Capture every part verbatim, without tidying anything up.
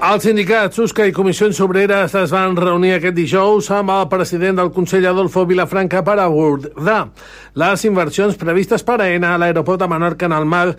Els sindicats USCA i Comissions Obreres es van reunir aquest dijous amb el president del Consell, Adolfo Vilafranca, per abordar les inversions previstes per Aena a l'aeroport de Menorca en el marc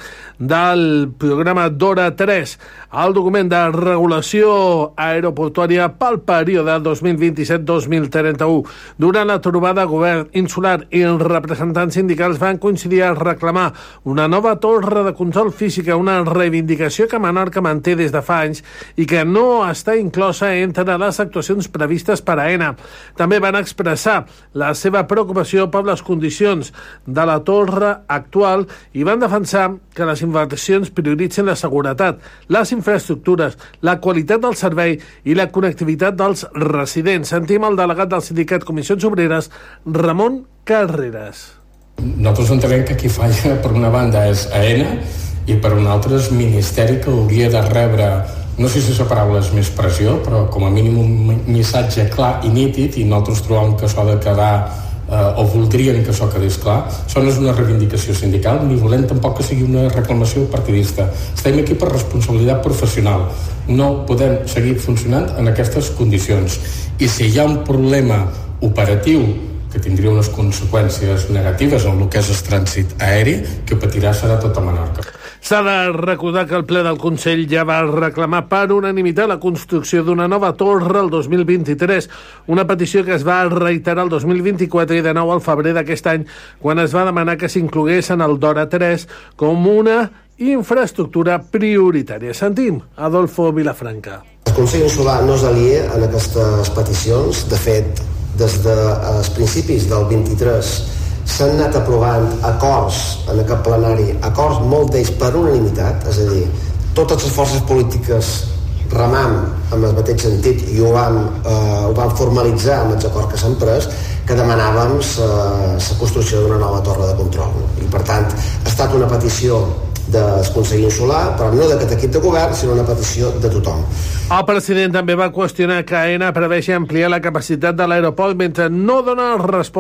del programa DORA tres, el document de regulació aeroportuària pel període dos mil vint-i-set dos mil trenta-u. Durant la trobada, govern insular i els representants sindicals van coincidir a reclamar una nova torre de control física, una reivindicació que Menorca manté des de fa anys i que no està inclosa entre les actuacions previstes per a Aena. També van expressar la seva preocupació per les condicions de la torre actual i van defensar que les inversions prioritzen la seguretat, les infraestructures, la qualitat del servei i la connectivitat dels residents. Sentim el delegat del sindicat Comissions Obreres, Ramon Carreras. Nosaltres entenem que qui falla per una banda és Aena i per una altra és Ministeri, que hauria de rebre, no sé si la paraula és més pressió, però com a mínim un missatge clar i nítid, i nosaltres trobem que això ha de quedar eh, o voldrien que això quedés clar. Això no és una reivindicació sindical, ni volem tampoc que sigui una reclamació partidista. Estem aquí per responsabilitat professional. No podem seguir funcionant en aquestes condicions. I si hi ha un problema operatiu que tindria unes conseqüències negatives en el que és el trànsit aeri, que patirà serà tota Menorca. S'ha de recordar que el ple del Consell ja va reclamar per unanimitat la construcció d'una nova torre el dos mil vint-i-tres, una petició que es va reiterar el dos mil vint-i-quatre i de nou al febrer d'aquest any, quan es va demanar que s'inclogués en el DORA tres com una infraestructura prioritària. Sentim Adolfo Vilafranca. El Consell Insular no és aliè en aquestes peticions. De fet, des dels principis del vint-i-tres s'han anat aprovant acords en aquest plenari, acords molt d'ells per unanimitat, és a dir, totes les forces polítiques remam en el mateix sentit i ho vam, eh, ho vam formalitzar amb els acords que s'han pres, que demanàvem eh, la construcció d'una nova torre de control. I per tant, ha estat una petició del Consell Insular, però no d'aquest equip de govern, sinó una petició de tothom. El president també va qüestionar que Aena prevegi ampliar la capacitat de l'aeroport mentre no dona resposta